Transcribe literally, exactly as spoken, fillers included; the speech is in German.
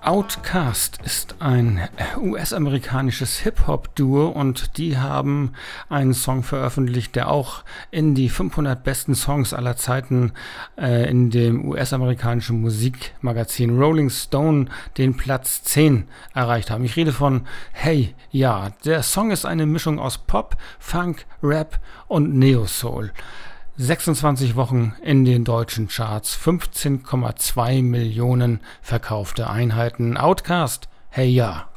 Outkast ist ein U S-amerikanisches Hip-Hop-Duo und die haben einen Song veröffentlicht, der auch in die fünfhundert besten Songs aller Zeiten äh, in dem U S-amerikanischen Musikmagazin Rolling Stone den Platz zehn erreicht haben. Ich rede von Hey Ya. Der Song ist eine Mischung aus Pop, Funk, Rap und Neo-Soul. sechsundzwanzig Wochen in den deutschen Charts, fünfzehn Komma zwei Millionen verkaufte Einheiten. Outkast, Hey Ya.